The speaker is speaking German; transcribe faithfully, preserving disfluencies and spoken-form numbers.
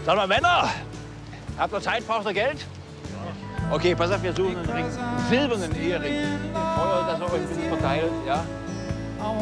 Sag mal, Männer, habt ihr Zeit, braucht ihr Geld? Okay, pass auf, wir suchen einen Ring, einen silbernen Ehering. Feuer, dass er euch ein bisschen verteilt, ja?